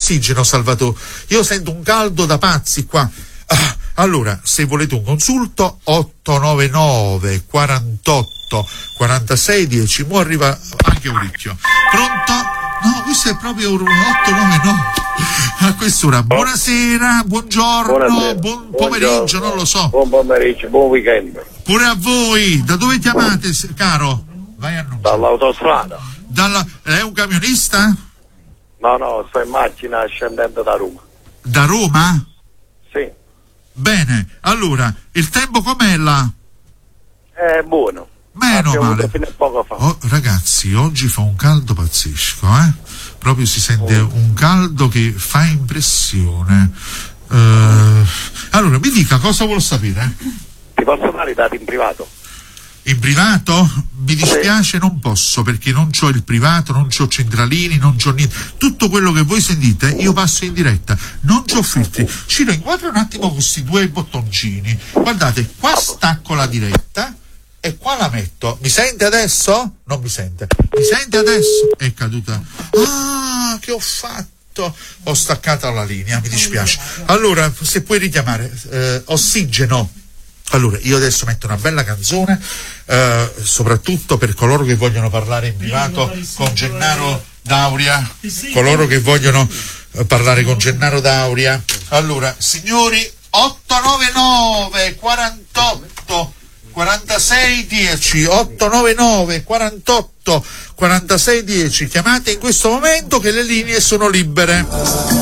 ossigeno, Salvatore. Io sento un caldo da pazzi qua. Allora, se volete un consulto, 899 48 46 10. Mo arriva anche Auricchio. Pronto? No, questo è proprio un 899. A quest'ora. Buonasera, buongiorno, Buonasera. buon pomeriggio, non lo so. Buon pomeriggio, buon weekend. Pure a voi. Da dove chiamate, caro? Vai a annunciare. Dall'autostrada. È un camionista? No, sto in macchina scendendo da Roma. Da Roma? Sì. Bene, allora, il tempo com'è là? È buono. Meno male. Fino a poco fa. Oh, ragazzi, oggi fa un caldo pazzesco, Proprio si sente un caldo che fa impressione. Allora, mi dica cosa vuol sapere? Ti posso dare i dati in privato? In privato? Mi dispiace, non posso, perché non c'ho il privato, non c'ho centralini, non c'ho niente. Tutto quello che voi sentite io passo in diretta, non c'ho filtri. Ciro, inquadra un attimo questi due bottoncini. Guardate, qua stacco la diretta e qua la metto. Mi sente adesso? Non mi sente. Mi sente adesso? È caduta. Ah, che ho fatto? Ho staccato la linea, mi dispiace. Allora, se puoi richiamare, ossigeno. Allora, io adesso metto una bella canzone, soprattutto per coloro che vogliono parlare in privato con Gennaro D'Auria, coloro che vogliono parlare con Gennaro D'Auria. Allora, signori, 899 48 46 10, 899 48 46 10, chiamate in questo momento che le linee sono libere.